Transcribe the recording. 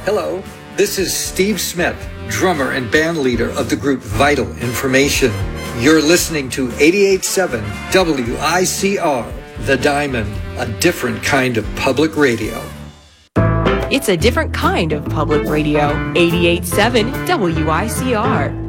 Hello, this is Steve Smith, drummer and band leader of the group Vital Information. You're listening to 88.7 WICR, The Diamond, a different kind of public radio. It's a different kind of public radio. 88.7 WICR.